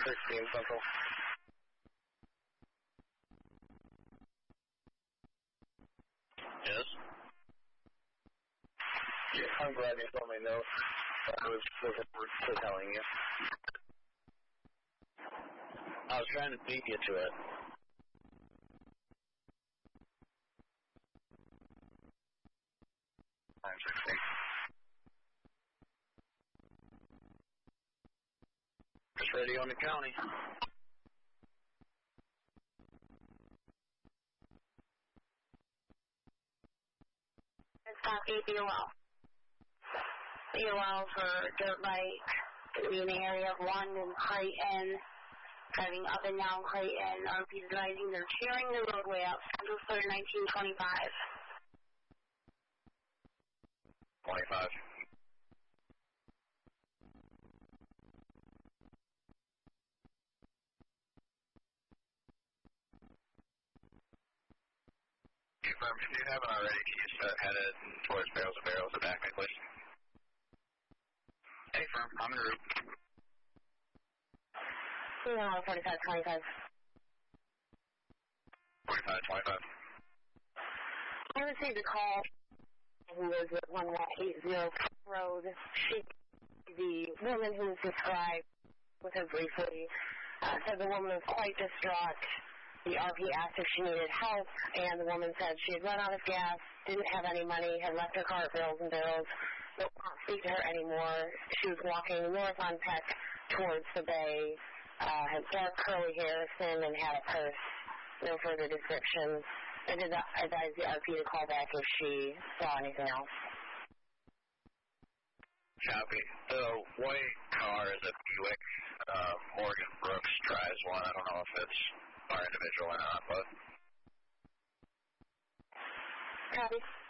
16 Central. Yes? Yeah, I'm glad you told me no. I was looking forward to telling you. I was trying to beat you to it. I'm 16. Just ready on the county. Stop ABOL. BOL for dirt bike. Going to be in the area of London, Creighton. Driving up and down Creighton. RP's advising they're clearing the roadway out. Central 3rd, 1925. 25. Confirm, if you haven't already, can you start headed towards Barrels of Barrels and back me, please? Hey, firm, I'm en route. 45, 25. 45, 25. I received a call who was at 1180 Road. The woman who was described with her briefly said the woman was quite distraught. The RP asked if she needed help, and the woman said she had run out of gas, didn't have any money, had left her car at Barrels and Barrels, don't want to speak to her anymore. She was walking north on Peck towards the bay, had dark curly hair, thin, and had a purse. No further descriptions. I did advise the RP to call back if she saw anything else. Copy. The white car is a Buick. Morgan Brooks drives one. I don't know if it's our individual or not, but... Copy.